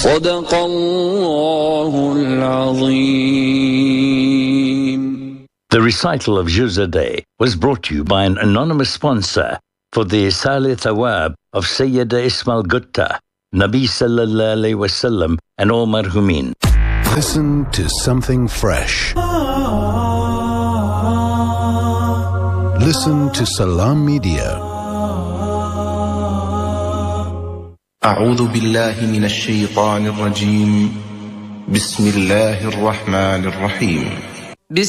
صدق الله العظيم. The recital of Juzadeh was brought to you by an anonymous sponsor for the Isal Thawab of Sayyida Ismail Gutta, Nabi Sallallahu Alaihi Wasallam, and all marhumin. Listen to something fresh. Listen to Salam Media. أعوذ بالله من الشيطان الرجيم. بسم الله الرحمن الرحيم.